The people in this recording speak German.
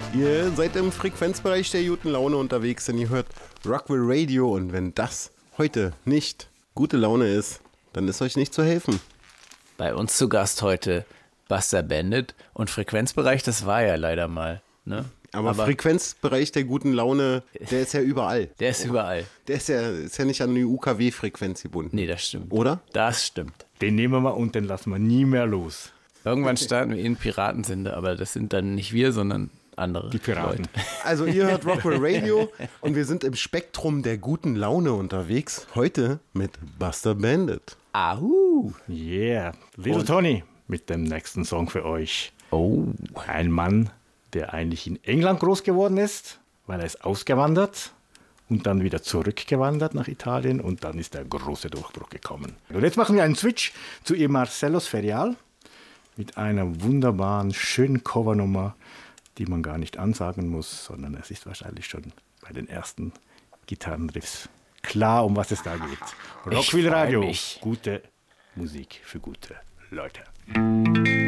Ihr seid im Frequenzbereich der guten Laune unterwegs, denn ihr hört Rockville Radio und wenn das heute nicht gute Laune ist, dann ist euch nicht zu helfen. Bei uns zu Gast heute Buster Bandit und Frequenzbereich, das war ja leider mal, ne? Aber Frequenzbereich der guten Laune, der ist ja überall. Der ist überall. Der ist ja nicht an die UKW-Frequenz gebunden. Nee, das stimmt. Oder? Das stimmt. Den nehmen wir und den lassen wir nie mehr los. Irgendwann starten wir in Piratensender, aber das sind dann nicht wir, sondern andere Die Piraten. Leute. Also ihr hört Rockville Radio und wir sind im Spektrum der guten Laune unterwegs. Heute mit Buster Bandit. Ahu. Yeah. Little Tony mit dem nächsten Song für euch. Oh. Ein Mann, der eigentlich in England groß geworden ist, weil er ist ausgewandert und dann wieder zurückgewandert nach Italien und dann ist der große Durchbruch gekommen. Und jetzt machen wir einen Switch zu ihr Marcellos Ferial mit einer wunderbaren, schönen Covernummer, die man gar nicht ansagen muss, sondern es ist wahrscheinlich schon bei den ersten Gitarrenriffs klar, um was es da geht. Rockville Radio, gute Musik für gute Leute.